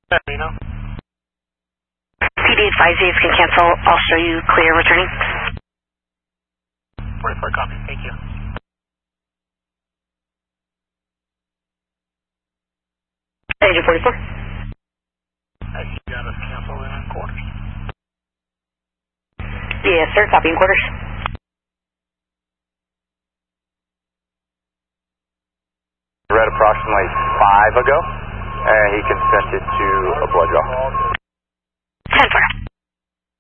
You know? PD advise you can cancel. I'll show you clear returning. 44 copy. Thank you. Agent 44. I see you got us canceled in quarters. Yes, sir. Copy in quarters. Read approximately 5 ago, and he consented to a blood draw. 10-4.